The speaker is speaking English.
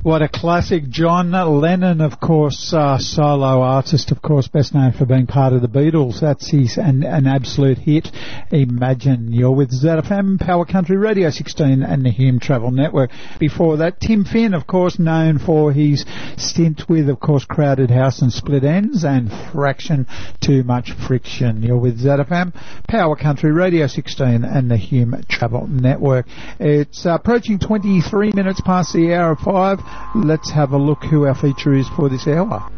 What a classic. John Lennon, of course, solo artist, of course, best known for being part of the Beatles. That's an absolute hit. Imagine. You're with ZFM, Power Country Radio 16 and the Hume Travel Network. Before that, Tim Finn, of course, known for his stint with, of course, Crowded House and Split Ends and Fraction, Too Much Friction. You're with ZFM, Power Country Radio 16 and the Hume Travel Network. It's approaching 23 minutes past the hour of 5. Let's have a look who our feature is for this hour.